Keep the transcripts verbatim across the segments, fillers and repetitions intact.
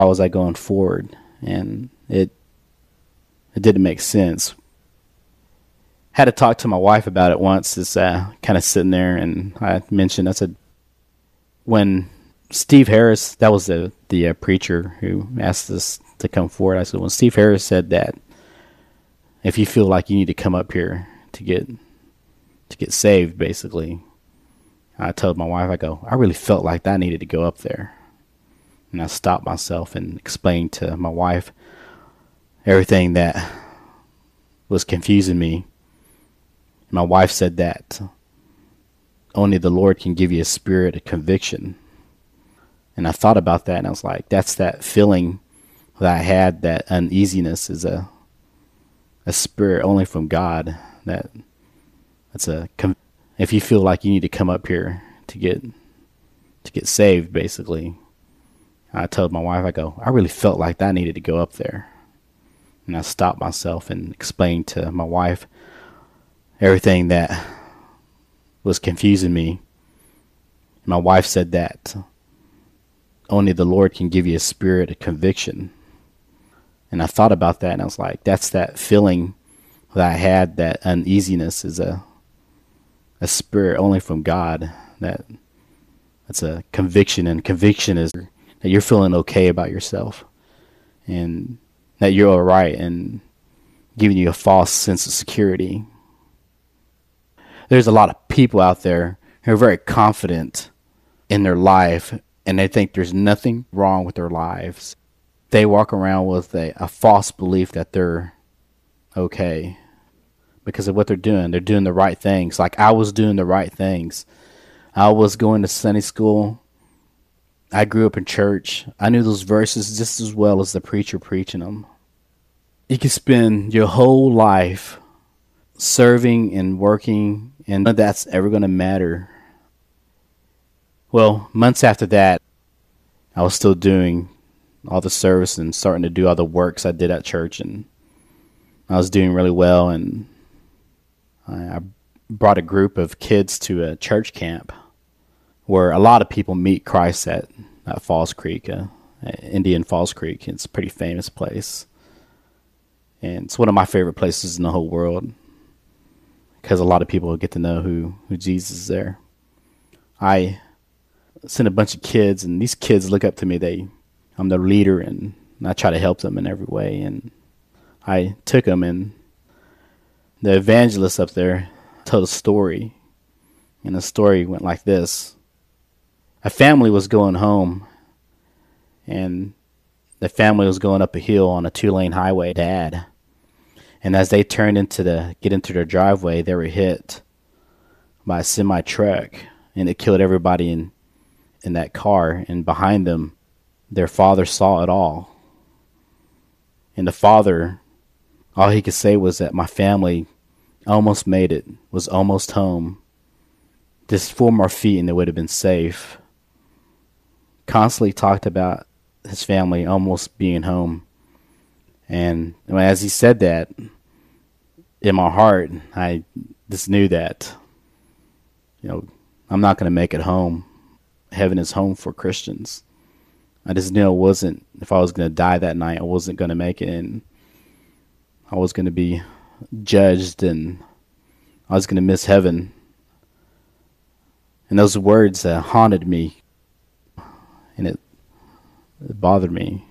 how was I going forward? And it it didn't make sense. Had to talk to my wife about it once. It's uh, kind of sitting there, and I mentioned, I said, when Steve Harris, that was the the uh, preacher who asked us to come forward. I said, when Steve Harris said that, if you feel like you need to come up here to get to get saved, basically, I told my wife, I go, I really felt like I needed to go up there. And I stopped myself and explained to my wife everything that was confusing me. My wife said that only the Lord can give you a spirit of conviction. And I thought about that, and I was like, that's that feeling that I had, that uneasiness is a a spirit only from God. That that's a if you feel like you need to come up here to get to get saved, basically, I told my wife, I go, I really felt like I needed to go up there. And I stopped myself and explained to my wife everything that was confusing me. My wife said that only the Lord can give you a spirit of conviction. And I thought about that, and I was like, that's that feeling that I had, that uneasiness is a a spirit only from God. That that's a conviction, and conviction is that you're feeling okay about yourself, and that you're all right, and giving you a false sense of security. There's a lot of people out there who are very confident in their life, and they think there's nothing wrong with their lives. They walk around with a, a false belief that they're okay because of what they're doing. They're doing the right things. Like I was doing the right things. I was going to Sunday school. I grew up in church. I knew those verses just as well as the preacher preaching them. You can spend your whole life serving and working, and none of that's ever going to matter. Well, months after that, I was still doing all the service and starting to do all the works I did at church, and I was doing really well, and I brought a group of kids to a church camp where a lot of people meet Christ at, at Falls Creek, uh, Indian Falls Creek. It's a pretty famous place, and it's one of my favorite places in the whole world because a lot of people get to know who, who Jesus is there. I sent a bunch of kids, and these kids look up to me. They I'm their leader, and I try to help them in every way. And I took them, and the evangelist up there told a story, and the story went like this. A family was going home, and the family was going up a hill on a two-lane highway. Dad, and as they turned into the get into their driveway, they were hit by a semi truck, and it killed everybody in in that car. And behind them, their father saw it all. And the father, all he could say was that my family almost made it, was almost home. Just four more feet and they would have been safe. Constantly talked about his family almost being home. And as he said that, in my heart, I just knew that, you know, I'm not going to make it home. Heaven is home for Christians. I just knew I wasn't, if I was going to die that night, I wasn't going to make it, and I was going to be judged, and I was going to miss heaven. And those words uh, haunted me, and it, it bothered me.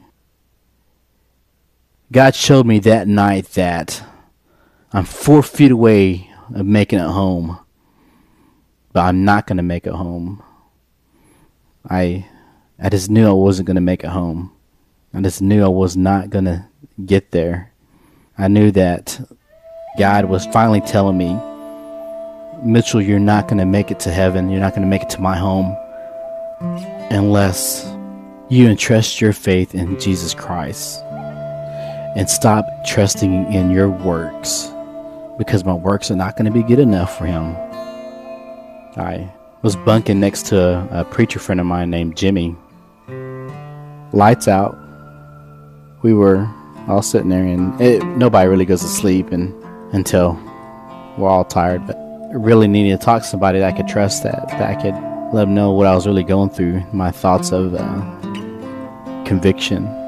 God showed me that night that I'm four feet away of making it home, but I'm not going to make it home. I I just knew I wasn't going to make it home. I just knew I was not going to get there. I knew that God was finally telling me, Mitchell, you're not going to make it to heaven. You're not going to make it to my home unless you entrust your faith in Jesus Christ and stop trusting in your works, because my works are not going to be good enough for him. I was bunking next to a, a preacher friend of mine named Jimmy. Lights out. We were all sitting there, and it, nobody really goes to sleep and, until we're all tired. But I really needed to talk to somebody that I could trust, that, that I could let them know what I was really going through, my thoughts of uh, conviction